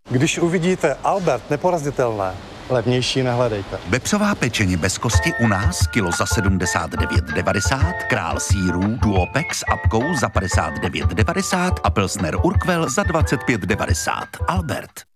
Když uvidíte Albert neporazitelné, levnější nehledejte. Vepřová pečeně bez kosti u nás kilo za 79,90, král sýrů Duopex s apkou za 59,90 a Pilsner Urquell za 25,90. Albert.